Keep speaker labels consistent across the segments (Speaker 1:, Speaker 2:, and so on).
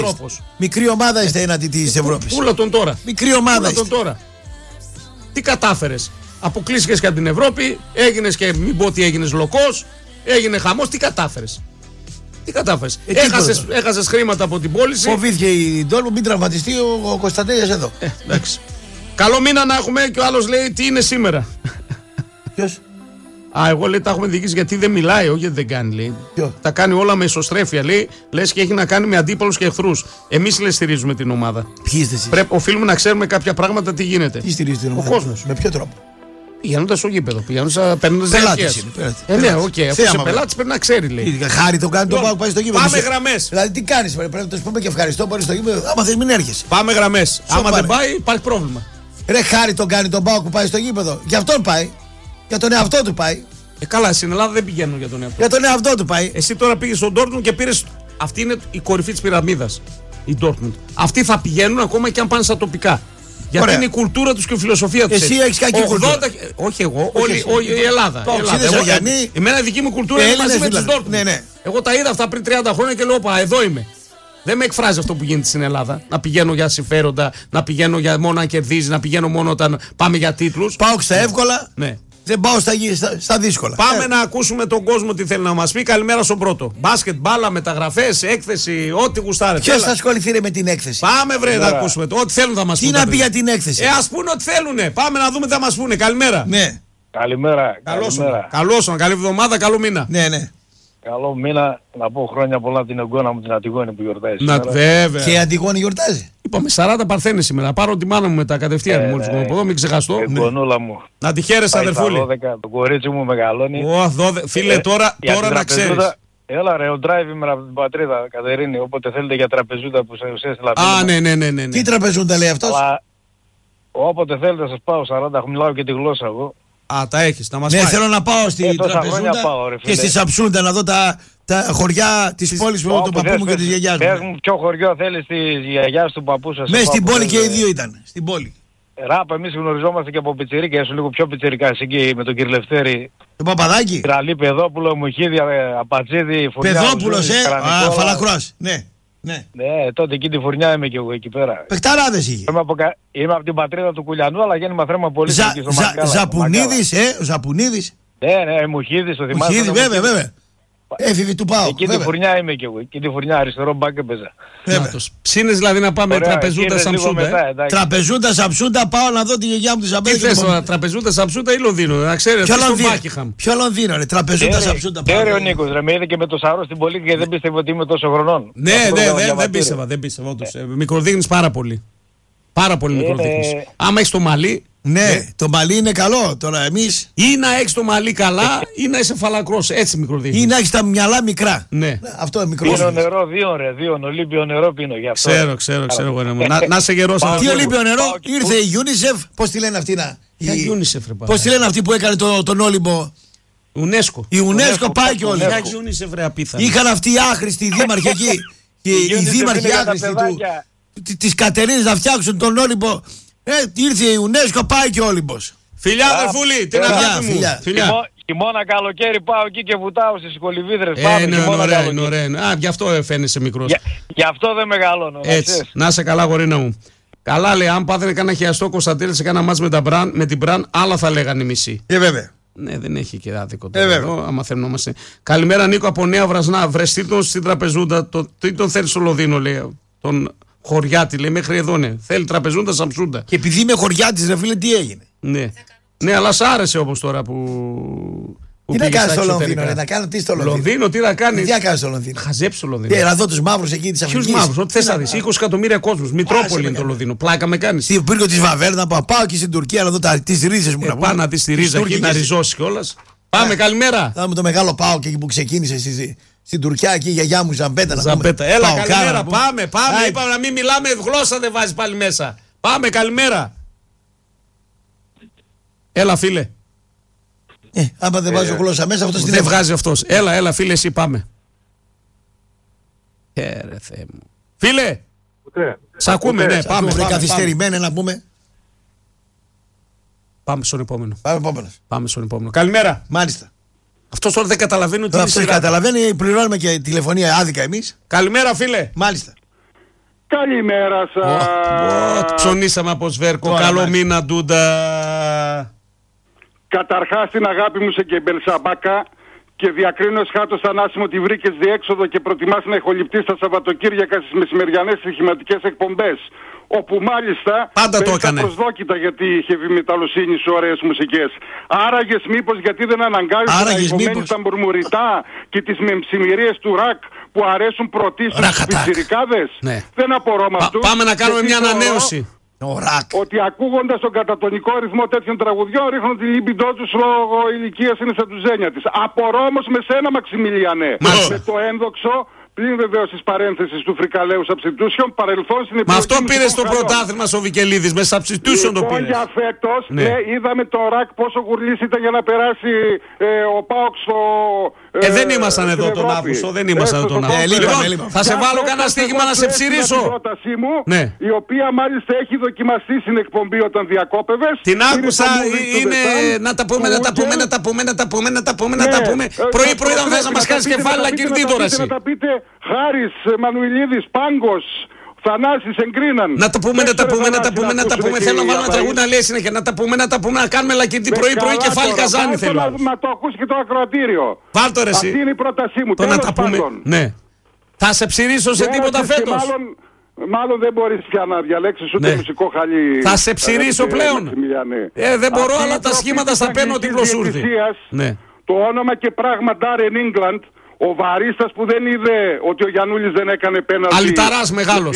Speaker 1: τρόπος.
Speaker 2: Μικρή ομάδα είστε έναντι της Ευρώπης.
Speaker 1: Πούλα τον τώρα.
Speaker 2: Μικρή ομάδα είστε.
Speaker 1: Τώρα. Τι κατάφερες? Αποκλείστηκες και από την Ευρώπη, έγινες και μην πω ότι έγινες λοκός, έγινε χαμός. Τι κατάφερες? Έχασες χρήματα από την πώληση.
Speaker 2: Φοβήθηκε η Ντόρτμουντ μην τραυματιστεί ο Κωνσταντέλιας εδώ.
Speaker 1: Εντάξει. Καλό μήνα να έχουμε και ο άλλος λέει τι είναι σήμερα.
Speaker 2: Ποιος?
Speaker 1: Εγώ λέει τα έχουμε διοικήσει γιατί δεν μιλάει, όχι γιατί δεν κάνει. Λέει. Τα κάνει όλα με ισοστρέφεια. Λέει, λες και έχει να κάνει με αντίπαλους και εχθρούς. Εμείς λέει στηρίζουμε την ομάδα.
Speaker 2: Ποιοι είστε εσείς?
Speaker 1: Οφείλουμε να ξέρουμε κάποια πράγματα τι γίνεται.
Speaker 2: Τι στηρίζετε την ομάδα?
Speaker 1: Ο κόσμος.
Speaker 2: Με ποιο τρόπο?
Speaker 1: Πηγαίνοντας στο γήπεδο, παίρνοντας διαρκείας. Ναι, οκ. Αφού είσαι πελάτης πρέπει να ξέρει, λέει.
Speaker 2: Χάρη το κάνει το πάω πάει στο γήπεδο.
Speaker 1: Πάμε γραμμές.
Speaker 2: Δηλαδή τι κάνεις, πρέπει να του πούμε και ευχαριστώ που στο γήπεδο. Άμα θες μην έρχεσαι.
Speaker 1: Πάμε γραμμές. Άμα δεν πάει, υπάρχει πρόβλημα.
Speaker 2: Ρε χάρη τον κάνει τον πάω που πάει στο γήπεδο. Για αυτόν πάει. Για τον εαυτό του πάει.
Speaker 1: Καλά, στην Ελλάδα δεν πηγαίνουν για τον εαυτό.
Speaker 2: Για τον εαυτό του πάει.
Speaker 1: Εσύ τώρα πήγες στον Ντόρτμουντ και πήρες. Αυτή είναι η κορυφή της πυραμίδας. Η Ντόρτμουντ. Αυτοί θα πηγαίνουν ακόμα και αν πάνε στα τοπικά. Γιατί ωραία. Είναι η κουλτούρα τους και η φιλοσοφία τους.
Speaker 2: Εσύ έχεις κακή κουλτούρα.
Speaker 1: Όχι εγώ, όλη η Ελλάδα. Εμένα η δική μου κουλτούρα είναι μαζί με τους Ντόρτμουντ. Εγώ τα είδα αυτά πριν 30 χρόνια και λέω πα, εδώ είμαι. Δεν με εκφράζει αυτό που γίνεται στην Ελλάδα. Να πηγαίνω για συμφέροντα, να πηγαίνω για μόνο να κερδίζει, να πηγαίνω μόνο όταν πάμε για τίτλους.
Speaker 2: Πάω στα εύκολα.
Speaker 1: Ναι.
Speaker 2: Δεν πάω στα δύσκολα.
Speaker 1: Πάμε να ακούσουμε τον κόσμο τι θέλει να μας πει. Καλημέρα στον πρώτο. Μπάσκετ, μπάλα, μεταγραφές, έκθεση, ό,τι γουστάρετε.
Speaker 2: Ποιος θα ασχοληθεί με την έκθεση?
Speaker 1: Πάμε βρε να ακούσουμε το. Ό,τι θέλουν θα μας πούνε.
Speaker 2: Τι να πει για την έκθεση?
Speaker 1: Ας πούνε ό,τι θέλουνε. Πάμε να δούμε τι θα μας πούνε. Καλημέρα.
Speaker 2: Ναι.
Speaker 3: Καλημέρα.
Speaker 1: Καλώς, καλή εβδομάδα, καλό μήνα.
Speaker 2: Ναι.
Speaker 3: Καλό μήνα, να πω χρόνια πολλά την εγγόνα μου την Αντιγόνη που γιορτάζει.
Speaker 1: Βέβαια.
Speaker 2: Και η Αντιγόνη γιορτάζει.
Speaker 1: Είπαμε 40 παρθένες σήμερα. Πάρω τη μάνα μου μετά κατευθείαν μόλις μου από εδώ, μην ξεχαστώ.
Speaker 3: Εγγονούλα μου.
Speaker 1: Να τη χαίρεσαι αδερφούλη.
Speaker 3: Το κορίτσι μου μεγαλώνει.
Speaker 1: Φίλε τώρα να ξέρεις.
Speaker 3: Έλα ρε, ο drive από την πατρίδα Κατερίνη, όποτε θέλετε για τραπεζούτα που σε έστειλα.
Speaker 1: Ναι.
Speaker 2: Τι τραπεζούντα λέει αυτός?
Speaker 3: Όποτε θέλετε σας πάω 40, μιλάω και τη γλώσσα εγώ.
Speaker 1: Τα έχεις, να μας
Speaker 2: πάει.
Speaker 1: Ναι,
Speaker 2: θέλω να πάω στη τραπεζούντα και στη Σαψούντα να δω τα χωριά της πόλης του παππού μου και της γιαγιάς μου.
Speaker 3: Πες μου ποιο χωριό θέλεις της γιαγιάς του παππού σας.
Speaker 2: Μέσα στην πόλη και οι δύο ήταν. Στην πόλη.
Speaker 3: Ράπα, εμείς γνωριζόμαστε και από πιτσιρίκα, ήσουν λίγο πιο πιτσιρικά εκεί με τον κύριο Λευτέρη.
Speaker 2: Το Παπαδάκι.
Speaker 3: Τραλή, Παιδόπουλο, Μουχίδη, Απατζίδη, Φουρνιά.
Speaker 2: Παιδόπουλος, Φαλακρός. Ναι,
Speaker 3: τότε εκεί τη Φουρνιά είμαι και εγώ εκεί πέρα.
Speaker 2: Πεχταράδες είχε.
Speaker 3: Είμαι από την πατρίδα του Κουλιανού, αλλά γέννημα θρέμα πολύ.
Speaker 2: Ζαπουνίδης, Ζαπουνίδης.
Speaker 3: Ναι, Μουχίδης, το θυμάσαι.
Speaker 2: Μουχίδη, βέβαια. Έφηβη του πάω.
Speaker 3: Εκεί τη Φουρνιά είμαι και εγώ. Εκεί τη Φουρνιά αριστερό μπακ έπαιζα.
Speaker 1: Ψήνες δηλαδή να πάμε τραπεζούντα Σαμψούντα.
Speaker 2: Τραπεζούντα Σαμψούντα, πάω να δω τη γιαγιά μου τη Ζαμπέλη.
Speaker 1: Τι θες τώρα, τραπεζούντα Σαμψούντα ή Λονδίνο, να ξέρεις.
Speaker 2: Ποιο Λονδίνο, ρε, τραπεζούντα Σαμψούντα.
Speaker 3: Κέρε ο Νίκος, ρε, με είδε και με το Σαρό στην πολύ και δεν πίστευε ότι είμαι τόσο χρονών.
Speaker 1: Ναι, δεν πίστευα όντως. Μικροδείχνεις πάρα πολύ. Πάρα πολύ μικροδείχνεις. Άμα έχεις το μαλλί.
Speaker 2: Ναι, το μαλλί είναι καλό. Τώρα εμείς.
Speaker 1: Ή να έχεις το μαλλί καλά ή να είσαι φαλακρός. Έτσι μικροδείχνεις.
Speaker 2: Ή να έχεις τα μυαλά μικρά.
Speaker 1: Ναι.
Speaker 2: Αυτό είναι μικρό.
Speaker 3: Πίνω νερό, δύο Ολύμπιο νερό πίνω γι' αυτό.
Speaker 1: Ξέρω. Να σε γερός.
Speaker 2: Τι Ολύμπιο νερό, ήρθε η UNICEF. Πώς τη λένε αυτή να. Πώς τη λένε αυτή που έκανε τον Όλυμπο.
Speaker 1: UNESCO.
Speaker 2: Η UNESCO πάει και όλοι. Είχαν αυτοί οι άχρηστοι δήμαρχοι εκεί. Οι δήμαρχοι άχρηστοι της Κατερίνης να φτιάξουν τον Όλυμπο. Ήρθε η UNESCO, πάει και ο Όλυμπος.
Speaker 1: Φιλιά αδερφούλη, την αγάπη μου.
Speaker 3: Χειμώνα καλοκαίρι πάω εκεί και βουτάω στις κολυβίδρες.
Speaker 1: Είναι ωραία. Γι' αυτό φαίνεσαι μικρός.
Speaker 3: Γι' αυτό δεν μεγαλώνω.
Speaker 1: Έτσι, να είσαι καλά γορίνα μου. Καλά λέει, αν πάθαινε κανένα χιαστό Κωνσταντέλη σε κάνα μάτς με την Μπραν, άλλα θα λέγανε οι μισοί.
Speaker 2: Βέβαια.
Speaker 1: Ναι, δεν έχει και άδικο τώρα εδώ, άμα θερμόμαστε. Καλημέρα Νίκο από Νέα Βρασνά. Βρεστεί τον στην τραπεζούντα, τι τον θέλει στο Λονδίνο λέει. Τον χωριάτη λέει, μέχρι εδώ είναι. Θέλει τραπεζούντα Σαμψούντα.
Speaker 2: Και επειδή είμαι χωριάτης, ρε φίλε, τι έγινε.
Speaker 1: Ναι, αλλά σ' άρεσε όπως τώρα που.
Speaker 2: Τι να κάνει στο Λονδίνο, να κάνω τι στο
Speaker 1: Λονδίνο, τι να κάνει.
Speaker 2: Τι να κάνει στο Λονδίνο.
Speaker 1: Χαζέψει το Λονδίνο.
Speaker 2: Να δω του μαύρου εκεί τη Αφρική.
Speaker 1: Ποιου μαύρου, ό,τι θε να δει. 20 εκατομμύρια κόσμου. Μητρόπολη είναι το Λονδίνο. Πλάκα με κάνει.
Speaker 2: Στην πύργο τη Βαβέρ να πάω και στην Τουρκία να δω τι ρίζε μου.
Speaker 1: Πάω να δει τη ρίζα εκεί να ριζώσει κιόλα. Πάμε, καλημέρα.
Speaker 2: Θα δούμε το μεγάλο πάω και εκεί που ξεκίνησε στην Τουρκία εκεί η γιαγιά μου Ζαμπέτα.
Speaker 1: Έλα, καλημέρα. Πάμε. Είπαμε να μην μιλάμε, γλώσσα δεν βάζει πάλι μέσα. Πάμε, καλημέρα. Έλα, φίλε.
Speaker 2: Άμα δεν βάζω γλώσσα μέσα, αυτό
Speaker 1: δεν βγάζει αυτό. Έλα, φίλε, εσύ πάμε. Ρε Θεέ μου. Φίλε! Σ' ακούμε, ναι, πάμε.
Speaker 2: Καθυστερημένα να πούμε.
Speaker 1: Πάμε στον επόμενο.
Speaker 2: Πάμε στον επόμενο.
Speaker 1: Καλημέρα.
Speaker 2: Μάλιστα.
Speaker 1: Αυτό τώρα δεν καταλαβαίνει ότι είναι
Speaker 2: σειρά. Καταλαβαίνει, πληρώνουμε και τηλεφωνία άδικα εμείς.
Speaker 1: Καλημέρα, φίλε.
Speaker 2: Μάλιστα.
Speaker 4: Καλημέρα σας.
Speaker 1: Ψωνίσαμε από Σβέρκο. Καλό μήνα, Ντούντα.
Speaker 4: Καταρχάς την αγάπη μου σε Κεμπελσαμπάκα και διακρίνω εσχάτως Θανάσιμο ότι βρήκες διέξοδο και προτιμάς να εχοληπτείς τα Σαββατοκύριακα στις μεσημεριανές στοιχηματικές εκπομπές. Όπου μάλιστα
Speaker 1: πάντα το έκανε.
Speaker 4: Προσδόκητα γιατί είχε βημηταλοσύνη σε ωραίες μουσικές. Άραγες μήπως γιατί δεν αναγκάζεις να υπομένεις τα μουρμουριτά και τις μεμψημυρίες του ρακ που αρέσουν πρωτίστως στους πιτσιρικάδες.
Speaker 1: Ναι.
Speaker 4: Δεν απορώ με αυτούς.
Speaker 1: Πάμε να κάνουμε μια ανανέωση.
Speaker 4: Ότι ακούγοντας τον κατατονικό ρυθμό τέτοιων τραγουδιών ρίχνουν τη λίμπιντό τους λόγω ηλικίας, είναι στα τουζένια της. Απορώ όμως με σένα, Μαξιμιλιανέ. Με το ένδοξο, πλην βεβαίως της παρένθεσης του Φρικαλαίου Substitution, παρελθόν στην επιλογή.
Speaker 1: Μα αυτό πήρε στο πρωτάθλημα ο Βικελίδης, με Substitution το πήρε.
Speaker 4: Για φέτος, είδαμε το ρακ πόσο γουρλής ήταν για να περάσει ο ΠΑΟΚ στο...
Speaker 1: δεν ήμασταν εδώ τον Αύγουστο, δεν ήμασταν τον Αύγουστο. Θα σε βάλω κανένα στοίχημα να σε ψηρίσω.
Speaker 4: Την πρότασή μου, η οποία μάλιστα έχει δοκιμαστεί στην εκπομπή όταν διακόπευες.
Speaker 1: Την άκουσα, είναι να τα πούμε. Πρωί-πρωί όταν θες να μας κάνεις κεφάλι, να κερδί τώρα εσύ.
Speaker 4: Να τα πείτε Χάρης, Μανουηλίδης, Πάγκος, Θανάσης, εγκρίναν.
Speaker 1: Να τα πούμε. Θέλω να βάλω ένα τραγούδι να λέει συνέχεια. Να τα πούμε, να κάνουμε λακκιντή πρωί-πρωί κεφάλι Καζάνι θέλω.
Speaker 4: Να το ακούσει και το ακροατήριο.
Speaker 1: Βάλτο ρε εσύ.
Speaker 4: Αυτή είναι η πρότασή μου.
Speaker 1: Να τα πούμε. Ναι. Θα σε ψηρίσω σε τίποτα φέτος.
Speaker 4: Μάλλον δεν μπορείς πια να διαλέξεις ούτε μουσικό χαλί.
Speaker 1: Θα σε ψηρίσω πλέον. Δεν μπορώ, αλλά τα σχήματα στα παίρνω την προσούρθη.
Speaker 4: Το όνομα και πράγμα Darren England. Ο βαρίστας που δεν είδε ότι ο Γιαννούλης δεν έκανε πέναλτι.
Speaker 1: Αλιταράς μεγάλος.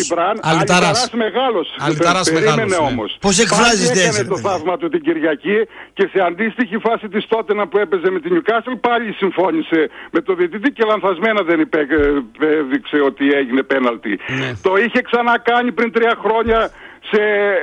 Speaker 4: Αλιταράς μεγάλος. Όμως.
Speaker 2: Πώς εκφράζεστε έτσι.
Speaker 4: Έκανε το θαύμα του την Κυριακή και σε αντίστοιχη φάση της Τότεναμ που έπαιζε με την Νιουκάστλ πάλι συμφώνησε με το διαιτητή και λανθασμένα δεν έδειξε ότι έγινε πέναλτι. Το είχε ξανακάνει πριν 3 χρόνια σε...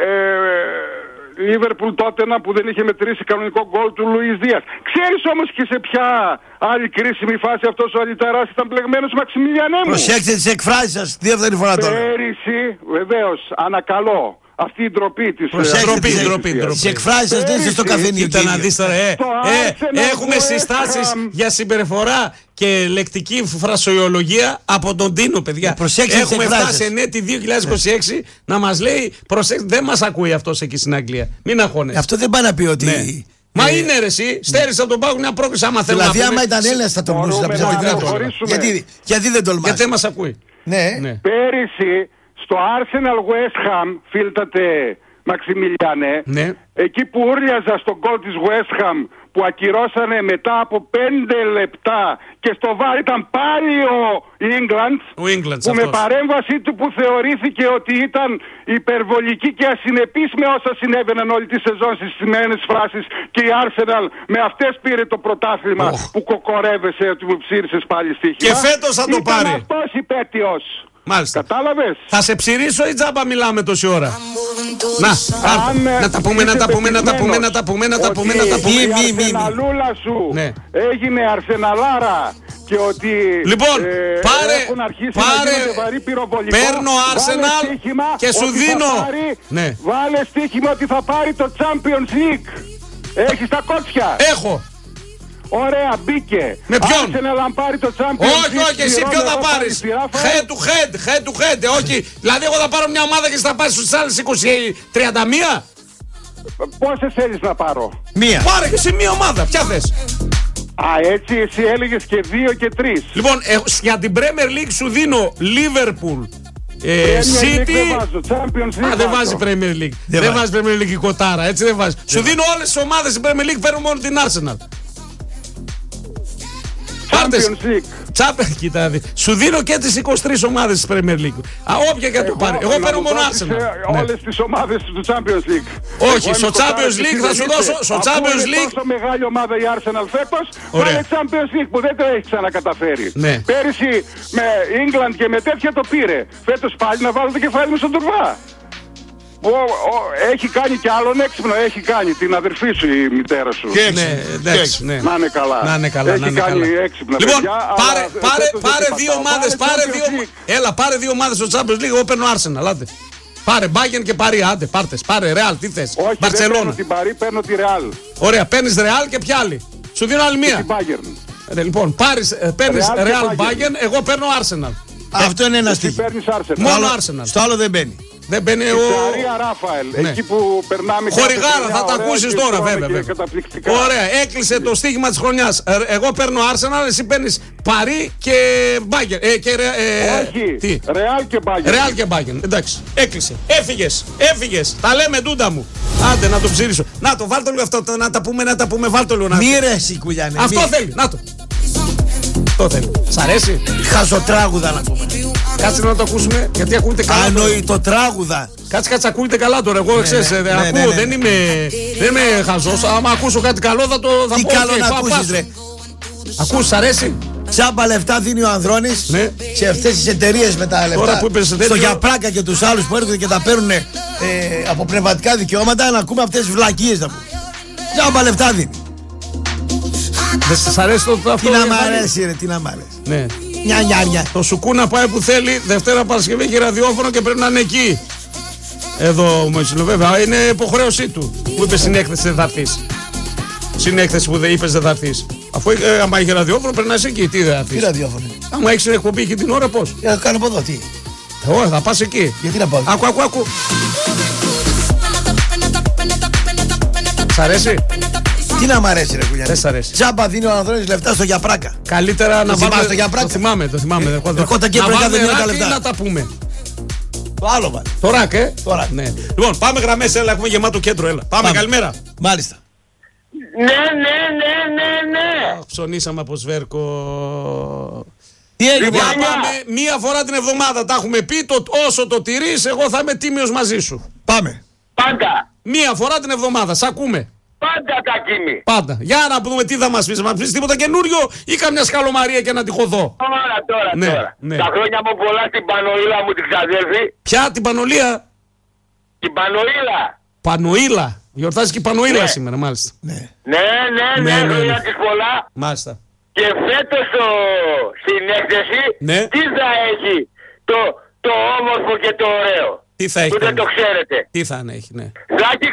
Speaker 4: Λίβερπουλ Τότεναμ που δεν είχε μετρήσει κανονικό γκολ του Λουίς Δίας. Ξέρεις όμως και σε ποια άλλη κρίσιμη φάση αυτός ο Αλιταράς ήταν πλεγμένος, Μαξιμιλιανέ μου.
Speaker 2: Προσέξτε τις εκφράσεις σας, δεύτερη φορά τώρα.
Speaker 4: Πέρυσι, βεβαίως, ανακαλώ. Αυτή η ντροπή της.
Speaker 2: Ντροπή. Τις εκφράσεις σας δεν είστε στο καφενείο.
Speaker 1: Κοίτα να δεις τώρα, έχουμε συστάσεις για συμπεριφορά και λεκτική φρασιολογία από τον Τίνο, παιδιά. Έχουμε φτάσει εν έτη 2026 να μας λέει, προσέξτε, δεν μας ακούει αυτός εκεί στην Αγγλία. Μην αγχώνεσαι.
Speaker 2: Αυτό δεν πάει να πει ότι...
Speaker 1: Μα είναι ρε εσύ, στέρισε από τον Πάγο μια πρόκληση άμα θέλει να
Speaker 2: πούμε. Δηλαδή άμα ήταν Έλληνας θα τον μπορούσε να πει. Γιατί δεν τολμάς.
Speaker 1: Γιατί δεν μας ακούει.
Speaker 4: Πέρυσι στο Arsenal West Ham, φίλτατε Μαξιμιλιανέ, εκεί που ούρλιαζα στον γκολ της West Ham που ακυρώσανε μετά από 5 λεπτά και στο βάρ ήταν πάλι ο England που με παρέμβασή του που θεωρήθηκε ότι ήταν υπερβολική και ασυνεπής με όσα συνέβαιναν όλη τη σεζόν στις σημαίνες φράσεις και η Arsenal με αυτές πήρε το πρωτάθλημα που κοκορεύεσαι ότι μου ψήρισες πάλι στοίχημα.
Speaker 1: Και φέτος θα το πάρει.
Speaker 4: Ήταν αυτός υπέτειος.
Speaker 1: Μάλιστα.
Speaker 4: Κατάλαβες.
Speaker 1: Θα σε ψηρίσω ή τζάμπα μιλάμε τόση ώρα. Να τα πούμε.
Speaker 4: Η αρσεναλούλα σου έγινε αρσεναλάρα και ότι
Speaker 1: λοιπόν,
Speaker 4: έχουν αρχίσει να γίνονται βαρύ πυροβολικό.
Speaker 1: Παίρνω Arsenal και σου δίνω.
Speaker 4: Βάλε στοίχημα ότι θα πάρει το Champions League. Έχεις τα κότσια.
Speaker 1: Έχω.
Speaker 4: Ωραία, μπήκε.
Speaker 1: Με ποιον?
Speaker 4: Arsenal αν πάρει το Champions League.
Speaker 1: Όχι, εσύ ποιον θα πάρεις? Head to head. Όχι, δηλαδή εγώ θα πάρω μια ομάδα και θα πάρεις στους άλλες 31.
Speaker 4: Πόσες θέλεις να πάρω?
Speaker 1: Μία. Πάρε και σε μια ομάδα, ποια θες?
Speaker 4: Έτσι εσύ έλεγες και 2 και 3.
Speaker 1: Λοιπόν, για την Premier League σου δίνω Liverpool, City. Δεν βάζει Premier League. Δεν βάζει Premier League η κοτάρα, έτσι δεν βάζει. Σου δίνω όλες τις ομάδες στην Premier League, παίρνω μόνο την Arsenal. Κοίτα, σου δίνω και τις 23 ομάδες της Premier League. Όποια και το πάρει. Εγώ παίρνω μόνο Arsenal.
Speaker 4: Όλες τις ομάδες του Champions League.
Speaker 1: Όχι, στο Champions League θα σου δώσω. Στο Champions League.
Speaker 4: Τόσο μεγάλη ομάδα η Arsenal φέτος. Βάλε Champions League που δεν το έχει ξανακαταφέρει. Πέρυσι με England και με τέτοια το πήρε. Φέτος πάλι να βάλω το κεφάλι μου στον τουρβά. Έχει κάνει κι άλλον έξυπνο, έχει κάνει την αδερφή σου η μητέρα σου.
Speaker 1: Ναι.
Speaker 4: Να είναι καλά. Έχει κάνει έξυπνα.
Speaker 1: Λοιπόν, πάρε 2 ομάδες. Πάρε 2 ομάδες στο Champions League. Εγώ παίρνω Arsenal. Άντε. Πάρε Bayern και Paris. Άντε, πάρε Real. Τι θες?
Speaker 4: Όχι, δεν παίρνω την Paris, παίρνω τη Real.
Speaker 1: Ωραία, παίρνεις Real και ποια άλλη? Σου δίνω άλλη μία.
Speaker 4: Την Bayern.
Speaker 1: Λοιπόν, παίρνεις Real Bayern, εγώ παίρνω Arsenal.
Speaker 2: Αυτό είναι ένα στοιχείο.
Speaker 1: Μόνο Arsenal.
Speaker 2: Στο άλλο δεν μπαίνει.
Speaker 1: Δεν μπαίνει ο
Speaker 4: Ραφαέλ. Εκεί που περνάμε.
Speaker 1: Χορηγάρα, θα τα ακούσεις τώρα, βέβαια. Ωραία, έκλεισε το στοίχημα της χρονιάς. Εγώ παίρνω Arsenal, εσύ παίρνεις Παρί και Μπάγκερ.
Speaker 4: Όχι, Ρεάλ και Μπάγκερ.
Speaker 1: Ρεάλ και Μπάγκερ. Εντάξει, έκλεισε. Έφυγες. Τα λέμε τούτα μου. Άντε να το ψηρίσω. Να το, βάλ' το λίγο αυτό. Να τα πούμε, βάλ' το λίγο.
Speaker 2: Μη ρε εσύ Κουλιανέ.
Speaker 1: Αυτό θέλει, να το. Αυτό θέλει. Σ' αρέσει?
Speaker 2: Χαζοτράγουδα να πούμε.
Speaker 1: Κάτσε να το ακούσουμε, γιατί ακούγεται καλά.
Speaker 2: Ανοητό τράγουδα.
Speaker 1: Κάτσε, ακούγεται καλά τώρα. Εγώ ξέρεις, ακούω, δεν είμαι χαζός. Άμα ακούσω κάτι καλό θα το πω.
Speaker 2: Τι καλό να ακούσεις ρε.
Speaker 1: Ακούς, σ' αρέσει?
Speaker 2: Τσάμπα λεφτά δίνει ο Ανδρώνης σε αυτές τις εταιρείες με τα λεφτά. Στο Γιαπράκα και τους άλλους που έρχονται και τα παίρνουν από πνευματικά δικαιώματα, να ακούμε αυτές τις βλακίες να πούμε. Τσάμπα λεφτά δίνει.
Speaker 1: Δεν σας αρέσει αυτό?
Speaker 2: Τι να μ' αρέσει ρε, τι να μ' αρέσει.
Speaker 1: Ναι.
Speaker 2: Νια.
Speaker 1: Το Σουκούνα πάει που θέλει. Δευτέρα Παρασκευή έχει ραδιόφωνο και πρέπει να είναι εκεί. Εδώ μου βέβαια είναι υποχρέωσή του. Μου είπε στην έκθεση δεν θα έρθεις. Στην έκθεση που δεν είπες δεν θα έρθεις. Αφού άμα έχει ραδιόφωνο πρέπει να είσαι εκεί. Τι δεν θα έρθεις?
Speaker 2: Τι ραδιόφωνο?
Speaker 1: Άμα έχεις την εκπομπή και την ώρα πώς?
Speaker 2: Κάνω από εδώ τι?
Speaker 1: Εγώ θα πας εκεί.
Speaker 2: Γιατί να πάω?
Speaker 1: Άκου. Σ' αρέσει?
Speaker 2: Τι να μ' αρέσει ρε Κουλιανέ?
Speaker 1: Δεν σ' αρέσει.
Speaker 2: Τζάμπα δίνει ο Ανδρώνης λεφτά στο Γιαπράκα.
Speaker 1: Καλύτερα να βάλουμε
Speaker 2: στο Γιαπράκα.
Speaker 1: Το θυμάμαι.
Speaker 2: Ερχόταν και πρέπει να δίνει τα λεφτά.
Speaker 1: Να τα πούμε.
Speaker 2: Το άλλο βάλε.
Speaker 1: Το ρακ,
Speaker 2: Τώρα.
Speaker 1: Ναι. Λοιπόν, πάμε γραμμές, έλα, έχουμε γεμάτο κέντρο, έλα. Πάμε. Καλημέρα.
Speaker 2: Μάλιστα.
Speaker 5: Ναι.
Speaker 1: Ψωνίσαμε από Σβέρκο.
Speaker 2: Τι έγινε?
Speaker 1: Πάμε μία φορά την εβδομάδα. Τα έχουμε πει. Όσο το τηρείς, εγώ θα είμαι τίμιος μαζί σου.
Speaker 2: Πάμε.
Speaker 5: Πάντα.
Speaker 1: Μία φορά την εβδομάδα. Σ' ακούμε.
Speaker 5: Πάντα Τακίμη.
Speaker 1: Πάντα. Για να δούμε τι θα μας πεις. Μας πεις τίποτα καινούριο ή καμιά σκαλομαρία και να τη χωθώ?
Speaker 5: Τώρα.
Speaker 1: Ναι.
Speaker 5: Τα χρόνια μου πολλά στην Πανοήλα μου την ξαδέρφη.
Speaker 1: Ποια την Πανολία?
Speaker 5: Την Πανοήλα.
Speaker 1: Πανοήλα. Γιορτάζει και η Πανοήλα σήμερα, μάλιστα.
Speaker 5: Ναι, χρόνια της πολλά.
Speaker 1: Μάλιστα.
Speaker 5: Και φέτος στην έκθεση τι θα έχει το όμορφο και το ωραίο?
Speaker 1: Τι θα έχει?
Speaker 5: Που δεν το ξέρετε.
Speaker 1: Τι θα έχει, ναι.
Speaker 5: Θα έχει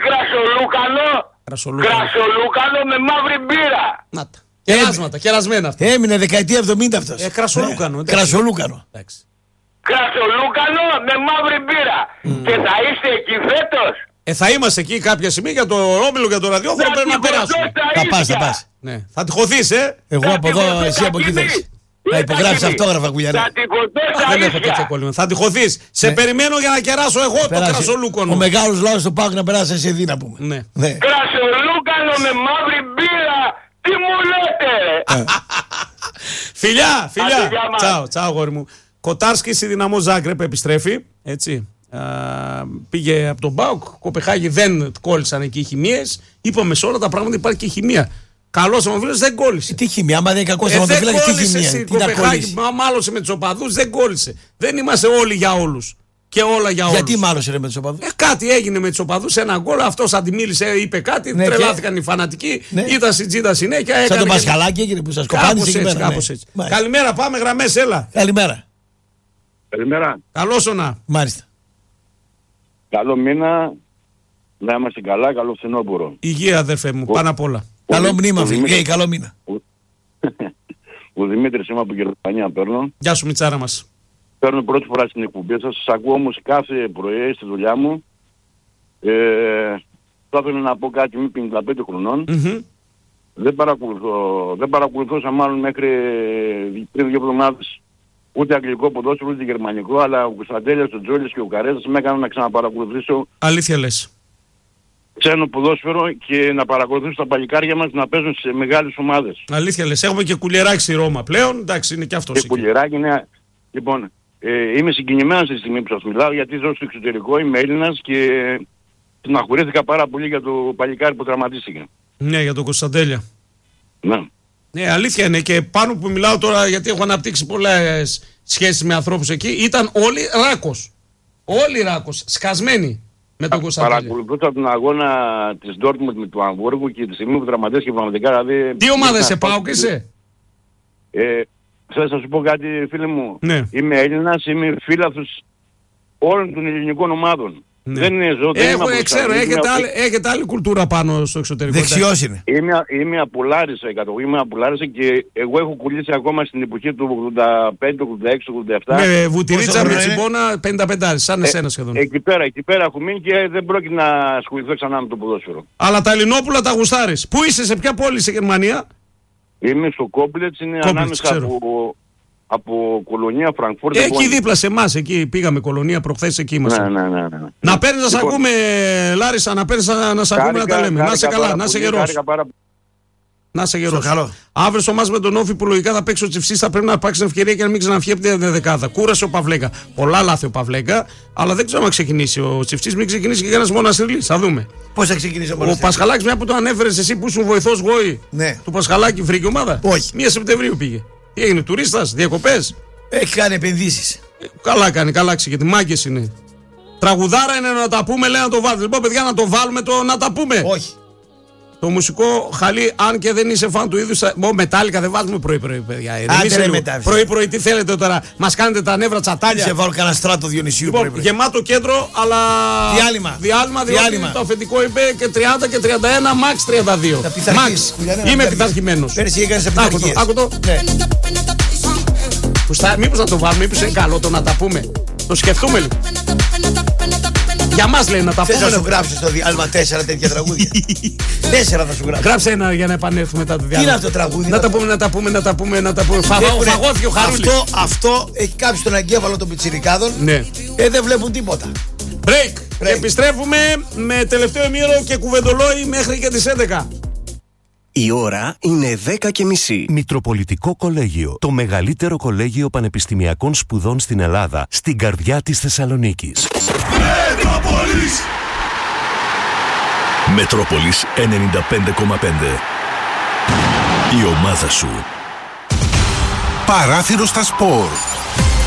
Speaker 5: κρασολούκανο με μαύρη μπύρα.
Speaker 1: Να τα. Κεράσματα, κερασμένα αυτά.
Speaker 2: Έμεινε δεκαετία 70 αυτός.
Speaker 1: Κρασολούκανο.
Speaker 2: Κρασολούκανο.
Speaker 5: Κρασολούκανο με μαύρη μπύρα. Και θα είστε εκεί φέτος?
Speaker 1: Θα είμαστε εκεί κάποια στιγμή για το Ρόμιλο, για το ραδιόφωνο. Πρέπει να περάσουμε.
Speaker 2: Θα πας.
Speaker 1: Ναι. Θα τη χωθείς,
Speaker 2: Εγώ από εδώ, εσύ από εκεί θες. Να υπογράψεις αυτόγραφα, Κουλιανέ.
Speaker 1: Δεν έχω τέτοιο κόλλημα. Θα τη χωθείς. Σε περιμένω για να κεράσω εγώ το κρασολούκανο.
Speaker 2: Ο μεγάλος λαός του Πάου να περάσει εσύ δι να πούμε.
Speaker 5: Κρασολούκανο με μαύρη μπύρα. Τι μου λέτε?
Speaker 1: Φιλιά. Τσάου αγόρι μου. Κοτάρσκι στη Δυναμό Ζάγκρεπ επιστρέφει. Έτσι. Πήγε από τον ΠΑΟΚ. Κοπεχάγη δεν κόλλησαν εκεί οι χημίες. Είπαμε σε όλα τα πράγματα υπάρχει και χημεία. Καλός ομοφύλακας δεν κόλλησε.
Speaker 2: Τι χημεία, άμα δεν είναι κακός ομοφύλακας, τι χημεία?
Speaker 1: Τι να κόλλησε? Μάλωσε με τους οπαδούς, δεν κόλλησε. Δεν είμαστε όλοι για όλους. Και όλα για όλους.
Speaker 2: Γιατί μάλωσε ρε με τους οπαδούς?
Speaker 1: Κάτι έγινε με τους οπαδούς, ένα γκολ. Αυτός αντιμίλησε, είπε κάτι. Τρελάθηκαν οι φανατικοί. Ήταν στην τζίτα συνέχεια.
Speaker 2: Σαν το Πασχαλάκι έγινε που σας κοπάνισε εκεί πέρα.
Speaker 1: Καλημέρα, πάμε γραμμές, έλα.
Speaker 2: Καλημέρα.
Speaker 1: Καλώς όνα.
Speaker 2: Μάλιστα.
Speaker 6: Καλό μήνα, να είμαστε καλά, καλό φθινόπωρο.
Speaker 1: Υγεία αδερφέ μου, πάνω απ' όλα.
Speaker 2: Καλό μνήμα φίλε, καλό μήνα.
Speaker 6: Ο Δημήτρης είμαι από Γερμανία, παίρνω.
Speaker 1: Γεια σου Μιτσάρα μας.
Speaker 6: Παίρνω πρώτη φορά στην εκπομπή σας, σας ακούω όμως κάθε πρωί στη δουλειά μου. Θα ήθελα να πω κάτι, είμαι 55 χρονών. Δεν παρακολουθούσα μάλλον μέχρι πριν 2 εβδομάδες ούτε αγγλικό ποδόσφαιρο ούτε γερμανικό, αλλά ο Κωνσταντέλιας, ο Τζόλης και ο Καρέζας με έκαναν να ξαναπαρακολουθήσω.
Speaker 1: Αλήθεια λες?
Speaker 6: Ξένο ποδόσφαιρο και να παρακολουθήσω τα παλικάρια μας να παίζουν σε μεγάλες ομάδες.
Speaker 1: Αλήθεια λες, έχουμε και Κουλιεράκη στη Ρώμα πλέον, εντάξει είναι και αυτός.
Speaker 6: Και Κουλιεράκη, ναι. Λοιπόν, είμαι συγκινημένος στη στιγμή που σας μιλάω γιατί ζω στο εξωτερικό, είμαι Έλληνας και στεναχωρήθηκα πάρα πολύ για το παλικάρι που τραυματίστηκε.
Speaker 1: Ναι, για τον Κωνσταντέλια.
Speaker 6: Ναι.
Speaker 1: Ναι, αλήθεια είναι και πάνω που μιλάω τώρα γιατί έχω αναπτύξει πολλές σχέσεις με ανθρώπους εκεί, ήταν όλοι ράκος. Όλοι ράκος, σκασμένοι με τον Κωνσταντέλια.
Speaker 6: Παρακολουθούσα τον αγώνα της Ντόρτμουντ με του Αμβούργου και τη στιγμή που τραυματίστηκε πραγματικά δηλαδή...
Speaker 1: Τι ομάδες σε πάω και είσαι?
Speaker 6: Θέλω να σου πω κάτι φίλε μου.
Speaker 1: Ναι.
Speaker 6: Είμαι Έλληνας, είμαι φίλαθος όλων των ελληνικών ομάδων. Ναι. Δεν είναι ζώο.
Speaker 1: Ξέρω, έχετε άλλη κουλτούρα πάνω στο εξωτερικό.
Speaker 2: Δεξιός είναι.
Speaker 6: Είμαι απολάρισα και εγώ έχω κολλήσει ακόμα στην εποχή του 85, 86, 87.
Speaker 1: Με βουτυρίτσα, με τσιμπόνα, 55, σαν εσένα σχεδόν.
Speaker 6: Εκεί πέρα έχω μείνει και δεν πρόκειται να ασχοληθώ ξανά με το ποδόσφαιρο.
Speaker 1: Αλλά τα Ελληνόπουλα τα γουστάρεις. Πού είσαι, σε ποια πόλη σε Γερμανία?
Speaker 6: Είμαι στο Κόμπλετς, είναι ανάμεσα από Κολονία, Φραγκφούρτη.
Speaker 1: Εκεί δίπλα σε εμάς, εκεί πήγαμε Κολονία προχθές, εκεί είμαστε.
Speaker 6: Ναι.
Speaker 1: Να παίρνεις να σ' ακούμε, Λάρισα, να παίρνεις να σ' ακούμε να τα λέμε. Να είσαι καλά, να είσαι γερός. Να είσαι γερός. Αύριο στο μάτς με τον Όφη που λογικά θα παίξει ο Τσιφσής, θα πρέπει να υπάρξει ευκαιρία και να μην ξαναφύγει από την δεκάδα. Κούρασε ο Παυλέκα. Πολλά λάθη ο Παυλέκα, αλλά δεν ξέρω αν ξεκινήσει ο Τσιφσής, μην ξεκινήσει και ένας Μοναστηρλής. Θα δούμε.
Speaker 2: Πώς θα ξεκινήσει ο Μοναστηρλής?
Speaker 1: Ο Πασχαλάκης, μια που το ανέφερες εσύ που ήσουν βοηθός Γόη του Πασχαλάκη, βρήκε ομάδα?
Speaker 2: Όχι.
Speaker 1: 1 Σεπτεμβρίου πήγε. Τι έγινε, τουρίστας, διακοπές?
Speaker 2: Έχει κάνει επενδύσεις.
Speaker 1: Καλά κάνει, καλά γιατί μάγκες είναι. Τραγουδάρα είναι να τα πούμε, λέει να το βάλετε. Λοιπόν, παιδιά, να το βάλουμε να τα πούμε.
Speaker 2: Όχι.
Speaker 1: Το μουσικό χαλί, αν και δεν είσαι φαν του είδους. Μετάλλικα δεν βάζουμε πρωί-πρωί, παιδιά. Πρωί-πρωί, τι θέλετε τώρα, μας κάνετε τα νεύρα τσατάλια.
Speaker 2: Σε βάλω κανένα στράτο Διονυσίου.
Speaker 1: Λοιπόν, γεμάτο κέντρο, αλλά. Διάλειμμα. Το αφεντικό είπε και 30 και 31, max 32. Max. Είμαι πειθαρχημένος.
Speaker 2: Πέρσι έκανες επιτυχίες.
Speaker 1: Άκουτο. Μήπως να το βάλουμε, μήπως είναι καλό το να τα πούμε. Το σκεφτούμε λίγο. Για μας λέει να τα πούμε.
Speaker 2: Θες να σου γράψεις στο διάλειμμα 4 τέτοια τραγούδια? 4 θα σου γράψω.
Speaker 1: Γράψε ένα για να επανέλθουμε μετά το διάλειμμα.
Speaker 2: Τι είναι αυτό το τραγούδι?
Speaker 1: Να τα πούμε. Φαγώθηκε ο Χαρούλης.
Speaker 2: Αυτό έχει κάψει τον εγκέφαλο των πιτσιρικάδων.
Speaker 1: Ναι.
Speaker 2: Δεν βλέπουν τίποτα.
Speaker 1: Break. Και επιστρέφουμε με τελευταίο ημίωρο και κουβεντολόι μέχρι και τις 11.
Speaker 7: Η ώρα είναι 10:30.
Speaker 8: Μητροπολιτικό Κολέγιο. Το μεγαλύτερο κολέγιο πανεπιστημιακών σπουδών στην Ελλάδα, στην καρδιά της Θεσσαλονίκης.
Speaker 9: Μετρόπολης. Μετρόπολης 95,5. Η ομάδα σου.
Speaker 10: Παράθυρο στα σπορ.